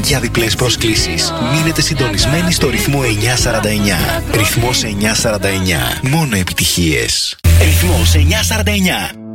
για διπλές προσκλήσεις. Μείνετε συντονισμένοι στο ρυθμό 949. Ρυθμός 949. Μόνο επιτυχίες. Ρυθμός 949.